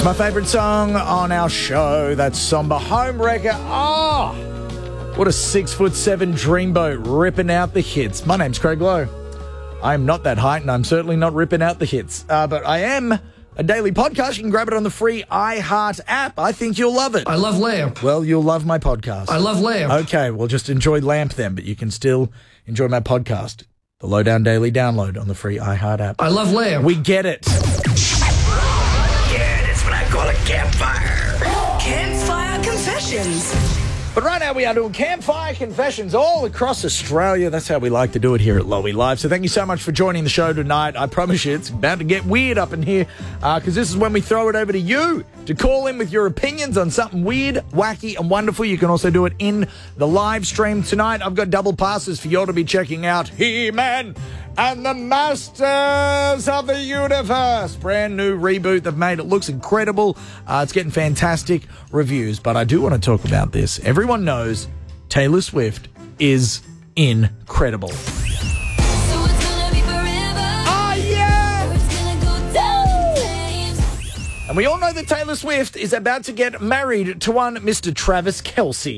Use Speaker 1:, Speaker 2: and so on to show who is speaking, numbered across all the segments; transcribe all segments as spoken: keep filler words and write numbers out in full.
Speaker 1: My favourite song on our show, that's Somber Homewrecker. Oh, what a six foot seven dreamboat ripping out the hits. My name's Craig Lowe. I'm not that height and I'm certainly not ripping out the hits. Uh, but I am a daily podcast. You can grab it on the free iHeart app. I think you'll love it.
Speaker 2: I love Lamp.
Speaker 1: Well, you'll love my podcast.
Speaker 2: I love Lamp.
Speaker 1: Okay, well, just enjoy Lamp then, but you can still enjoy my podcast. The Lowdown Daily Download on the free iHeart app.
Speaker 2: I love Lamp.
Speaker 1: We get it.
Speaker 3: Yeah, that's what I call a campfire.
Speaker 4: Campfire Confessions.
Speaker 1: But right now we are doing campfire confessions all across Australia. That's how we like to do it here at Lowy Live. So thank you so much for joining the show tonight. I promise you it's about to get weird up in here because uh, this is when we throw it over to you to call in with your opinions on something weird, wacky and wonderful. You can also do it in the live stream tonight. I've got double passes for you all to be checking out He-Man and the Masters of the Universe. Brand new reboot they've made. It looks incredible. Uh, it's getting fantastic reviews. But I do want to talk about this. Everyone knows Taylor Swift is incredible. Oh, yeah! And we all know that Taylor Swift is about to get married to one Mister Travis Kelce.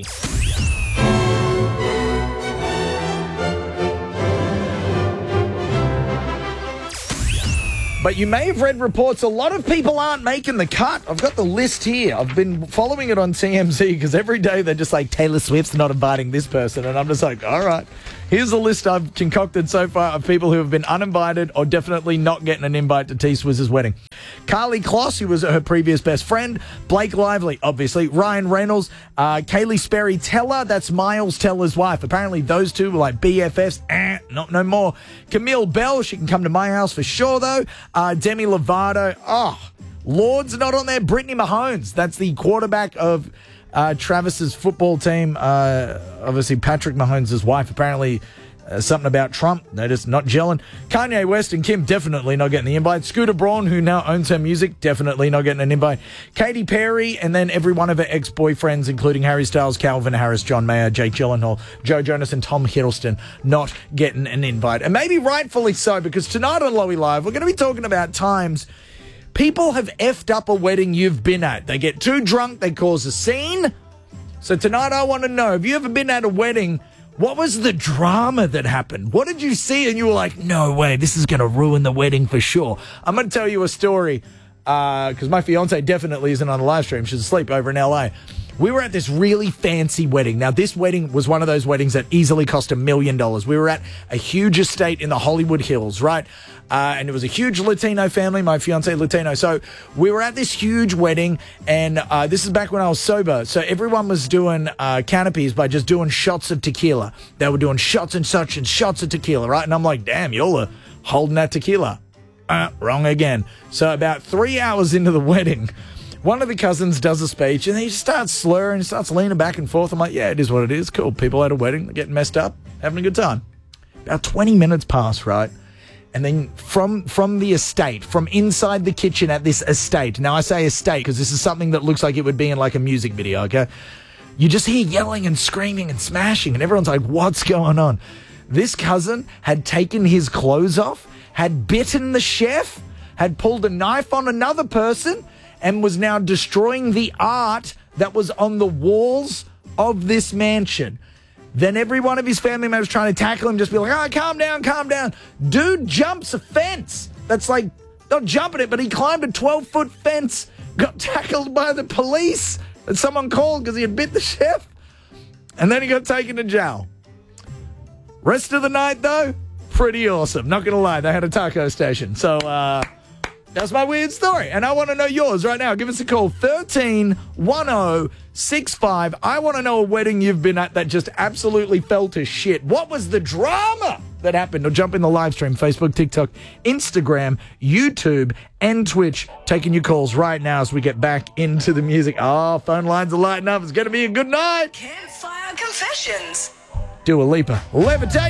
Speaker 1: But you may have read reports a lot of people aren't making the cut. I've got the list here. I've been following it on T M Z because every day they're just like, Taylor Swift's not inviting this person. And I'm just like, all right. Here's a list I've concocted so far of people who have been uninvited or definitely not getting an invite to T-Swizz's wedding. Carly Kloss, who was her previous best friend. Blake Lively, obviously. Ryan Reynolds. Uh, Kaylee Sperry Teller, that's Miles Teller's wife. Apparently those two were like B F Fs. Eh, not no more. Camille Bell, she can come to my house for sure, though. Uh, Demi Lovato. Oh, Lord's not on there. Brittany Mahomes, that's the quarterback of uh, Travis's football team. Uh, obviously, Patrick Mahomes' wife. Apparently, uh, something about Trump. Notice not gelling. Kanye West and Kim definitely not getting the invite. Scooter Braun, who now owns her music, definitely not getting an invite. Katy Perry, and then every one of her ex-boyfriends, including Harry Styles, Calvin Harris, John Mayer, Jake Gyllenhaal, Joe Jonas, and Tom Hiddleston, not getting an invite. And maybe rightfully so, because tonight on Lowy Live, we're going to be talking about times people have effed up a wedding you've been at. They get too drunk, they cause a scene. So tonight I want to know, have you ever been at a wedding? What was the drama that happened? What did you see and you were like, no way, this is going to ruin the wedding for sure? I'm going to tell you a story because uh, my fiance definitely isn't on the live stream. She's asleep over in L A. We were at this really fancy wedding. Now, this wedding was one of those weddings that easily cost a million dollars. We were at a huge estate in the Hollywood Hills, right? Uh, and it was a huge Latino family, my fiance Latino. So we were at this huge wedding, and uh, this is back when I was sober. So everyone was doing uh, canopies by just doing shots of tequila. They were doing shots and such and shots of tequila, right? And I'm like, damn, y'all are holding that tequila. Uh, wrong again. So about three hours into the wedding, one of the cousins does a speech, and he starts slurring, starts leaning back and forth. I'm like, yeah, it is what it is. Cool. People at a wedding, they're getting messed up, having a good time. About twenty minutes pass, right? And then from from the estate, from inside the kitchen at this estate, now I say estate because this is something that looks like it would be in like a music video, okay? You just hear yelling and screaming and smashing, and everyone's like, what's going on? This cousin had taken his clothes off, had bitten the chef, had pulled a knife on another person, and was now destroying the art that was on the walls of this mansion. Then every one of his family members trying to tackle him, just be like, oh, calm down, calm down. Dude jumps a fence. That's like, not jumping it, but he climbed a twelve-foot fence, got tackled by the police that someone called because he had bit the chef, and then he got taken to jail. Rest of the night, though, pretty awesome. Not going to lie, they had a taco station. So, uh... that's my weird story, and I want to know yours right now. Give us a call, thirteen one oh six five. I want to know a wedding you've been at that just absolutely fell to shit. What was the drama that happened? Or jump in the live stream, Facebook, TikTok, Instagram, YouTube, and Twitch. Taking your calls right now as we get back into the music. Oh, phone lines are lighting up. It's going to be a good night.
Speaker 4: Campfire Confessions.
Speaker 1: Dua Lipa. Levitate.